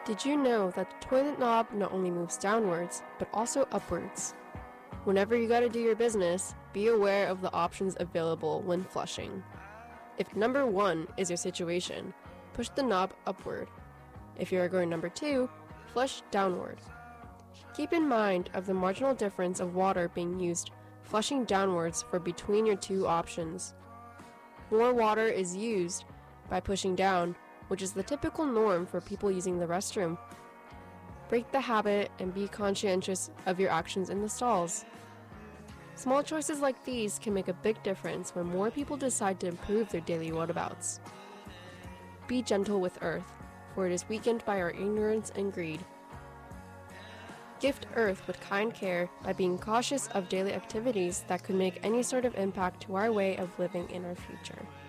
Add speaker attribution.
Speaker 1: Did you know that the toilet knob not only moves downwards, but also upwards? Whenever you gotta do your business, be aware of the options available when flushing. If number 1 is your situation, push the knob upward. If you are going number 2, flush downward. Keep in mind of the marginal difference of water being used flushing downwards for between your two options. More water is used by pushing down, which is the typical norm for people using the restroom. Break the habit and be conscientious of your actions in the stalls. Small choices like these can make a big difference when more people decide to improve their daily whatabouts. Be gentle with Earth, for it is weakened by our ignorance and greed. Gift Earth with kind care by being cautious of daily activities that could make any sort of impact to our way of living in our future.